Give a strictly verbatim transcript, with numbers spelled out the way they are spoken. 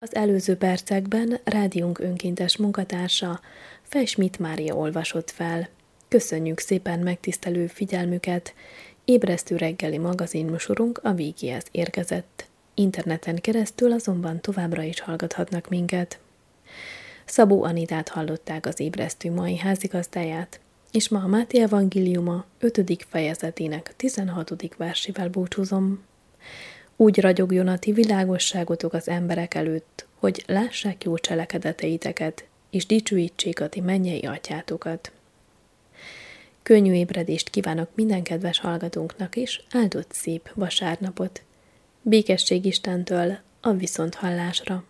Az előző percekben rádiónk önkéntes munkatársa, Fej Schmidt Mária olvasott fel. Köszönjük szépen megtisztelő figyelmüket! Ébresztő reggeli magazinműsorunk a végéhez érkezett. Interneten keresztül azonban továbbra is hallgathatnak minket. Szabó Anitát hallották, az ébresztő mai házigazdáját, és ma a Máté evangéliuma ötödik fejezetének tizenhatodik versével búcsúzom. Úgy ragyogjon a ti világosságotok az emberek előtt, hogy lássák jó cselekedeteiteket, és dicsőítsék a ti mennyei atyátokat. Könnyű ébredést kívánok minden kedves hallgatónknak is, áldott szép vasárnapot. Békesség Istentől, a viszonthallásra!